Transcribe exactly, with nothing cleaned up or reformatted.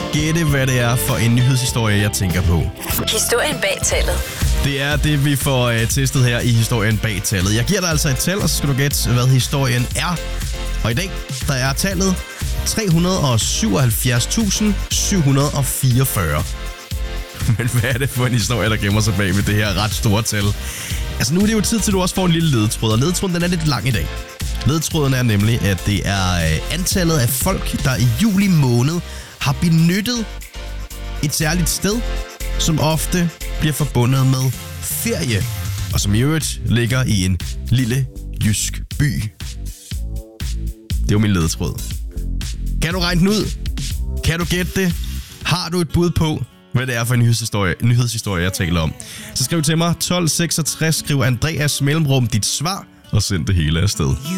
gætte, hvad det er for en nyhedshistorie, jeg tænker på? Historien bag tallet. Det er det, vi får uh, testet her i historien bag tallet. Jeg giver dig altså et tal, og så skal du gætte, hvad historien er. Og i dag, der er tallet tre hundrede og syvoghalvfjerds tusind syv hundrede og fireogfyrre. Men hvad er det for en historie, der gemmer sig bag ved det her ret store tal? Altså nu er det jo tid til, at du også får en lille ledetråd, og ledetråden den er lidt lang i dag. Ledetråden er nemlig, at det er uh, antallet af folk, der i juli måned har benyttet et særligt sted, som ofte bliver forbundet med ferie, og som i øvrigt ligger i en lille jysk by. Det er jo min ledetråd. Kan du regne den ud? Kan du gætte det? Har du et bud på, hvad det er for en nyhedshistorie, nyhedshistorie jeg taler om? Så skriv til mig tolv seksogtres, skriv Andreas mellemrum dit svar, og send det hele afsted.